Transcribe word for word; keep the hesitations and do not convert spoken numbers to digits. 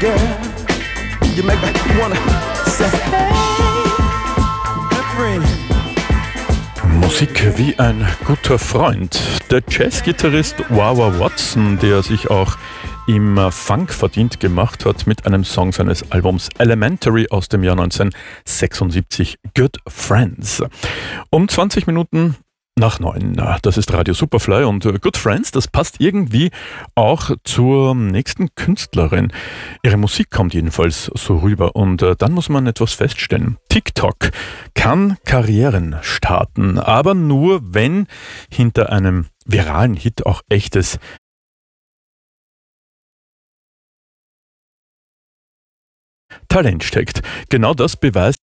girl. You make me wanna say, hey, good friend. Musik wie ein guter Freund. Der Jazzgitarrist Wah-Wah Watson, der sich auch im Funk verdient gemacht hat mit einem Song seines Albums Elementary aus dem Jahr neunzehnhundertsechsundsiebzig, Good Friends. Um zwanzig Minuten nach neun. Das ist Radio Superfly und Good Friends, das passt irgendwie auch zur nächsten Künstlerin. Ihre Musik kommt jedenfalls so rüber und dann muss man etwas feststellen. TikTok kann Karrieren starten, aber nur, wenn hinter einem viralen Hit auch echtes Talent steckt. Genau das beweist